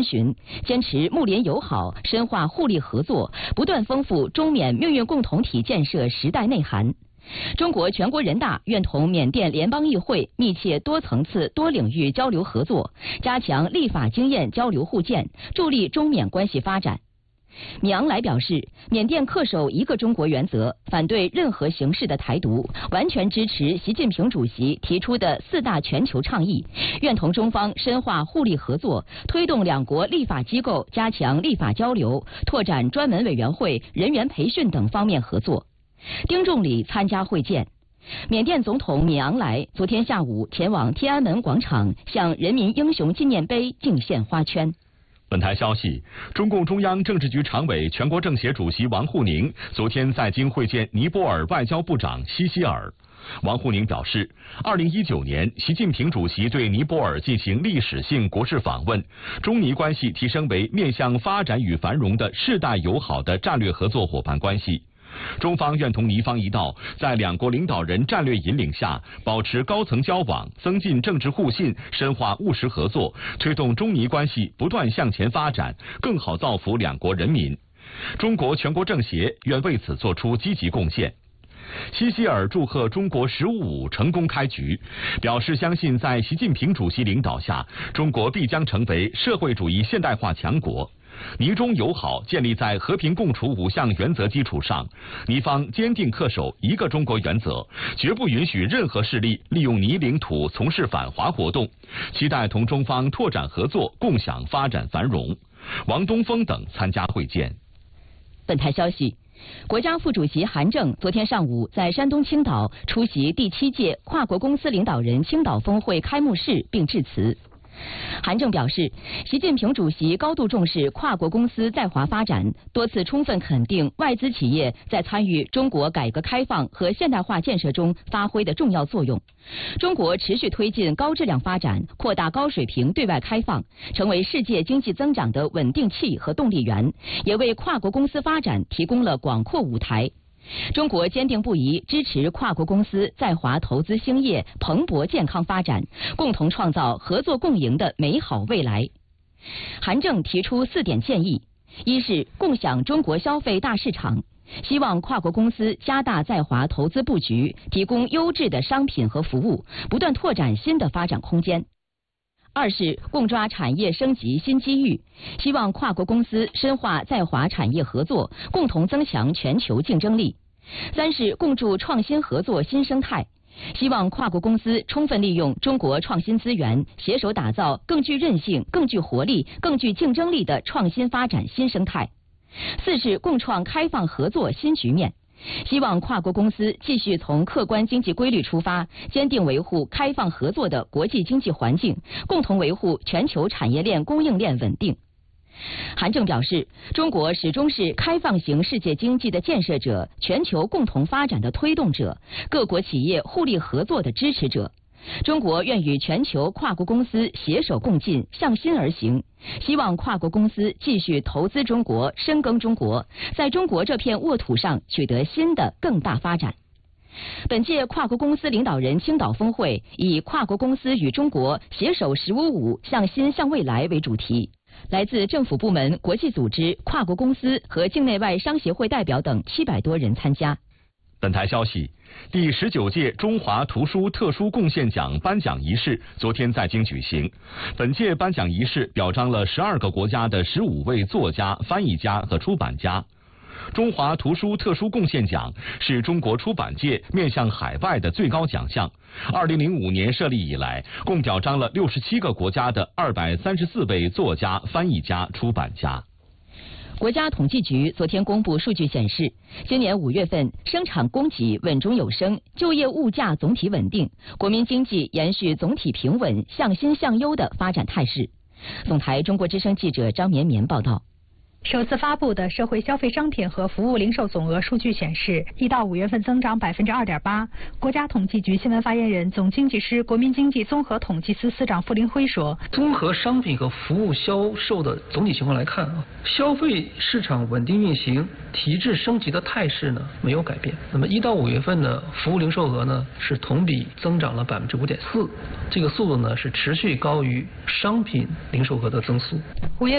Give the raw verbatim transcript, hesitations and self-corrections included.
循，坚持睦邻友好，深化互利合作，不断丰富中缅命运共同体建设时代内涵。中国全国人大愿同缅甸联邦议会密切多层次、多领域交流合作，加强立法经验交流互鉴，助力中缅关系发展。米昂莱表示，缅甸恪守一个中国原则，反对任何形式的台独，完全支持习近平主席提出的四大全球倡议，愿同中方深化互利合作，推动两国立法机构加强立法交流，拓展专门委员会、人员培训等方面合作。丁仲礼参加会见。缅甸总统敏昂莱昨天下午前往天安门广场，向人民英雄纪念碑敬献花圈。 本台消息，中共中央政治局常委、全国政协主席王沪宁昨天在京会见尼泊尔外交部长西希尔。王沪宁表示，二零一九年，习近平主席对尼泊尔进行历史性国事访问，中尼关系提升为面向发展与繁荣的世代友好的战略合作伙伴关系。中方愿同尼方一道，在两国领导人战略引领下，保持高层交往，增进政治互信，深化务实合作，推动中尼关系不断向前发展，更好造福两国人民。中国全国政协愿为此作出积极贡献。西希尔祝贺中国“十五五”成功开局，表示相信在习近平主席领导下，中国必将成为社会主义现代化强国。尼中友好建立在和平共处五项原则基础上，尼方坚定恪守一个中国原则，绝不允许任何势力利用尼领土从事反华活动，期待同中方拓展合作，共享发展繁荣。王东峰等参加会见。 本台消息，国家副主席韩正昨天上午在山东青岛出席第七届跨国公司领导人青岛峰会开幕式并致辞。韩正表示，习近平主席高度重视跨国公司在华发展，多次充分肯定外资企业在参与中国改革开放和现代化建设中发挥的重要作用。中国持续推进高质量发展，扩大高水平对外开放，成为世界经济增长的稳定器和动力源，也为跨国公司发展提供了广阔舞台。中国坚定不移支持跨国公司在华投资兴业蓬勃健康发展，共同创造合作共赢的美好未来。韩正提出四点建议：一是共享中国消费大市场，希望跨国公司加大在华投资布局，提供优质的商品和服务，不断拓展新的发展空间。二是共抓产业升级新机遇，希望跨国公司深化在华产业合作，共同增强全球竞争力。三是共筑创新合作新生态，希望跨国公司充分利用中国创新资源，携手打造更具韧性、更具活力、更具竞争力的创新发展新生态。四是共创开放合作新局面，希望跨国公司继续从客观经济规律出发，坚定维护开放合作的国际经济环境，共同维护全球产业链供应链稳定。韩正表示，中国始终是开放型世界经济的建设者，全球共同发展的推动者，各国企业互利合作的支持者。中国愿与全球跨国公司携手共进，向心而行，希望跨国公司继续投资中国，深耕中国，在中国这片沃土上取得新的更大发展。本届跨国公司领导人青岛峰会以跨国公司与中国携手“十五五”向新向未来为主题，来自政府部门、国际组织、跨国公司和境内外商协会代表等七百多人参加。 本台消息，第十九届中华图书特殊贡献奖颁奖仪式昨天在京举行。本届颁奖仪式表彰了十二个国家的十五位作家、翻译家和出版家。中华图书特殊贡献奖是中国出版界面向海外的最高奖项。二零零五年设立以来，共表彰了六十七个国家的二百三十四位作家、翻译家、出版家。 国家统计局昨天公布数据显示，今年五月份生产供给稳中有升，就业物价总体稳定，国民经济延续总体平稳、向新向优的发展态势。总台中国之声记者张绵绵报道。 首次发布的社会消费商品和服务零售总额数据显示，一到五月份增长百分之二点八。国家统计局新闻发言人、总经济师、国民经济综合统计司司长傅林辉说：“ 综合商品和服务销售的总体情况来看啊，消费市场稳定运行、提质升级的态势呢没有改变。那么一到五月份呢，服务零售额呢是同比增长了百分之五点四，这个速度呢是持续高于商品零售额的增速。五月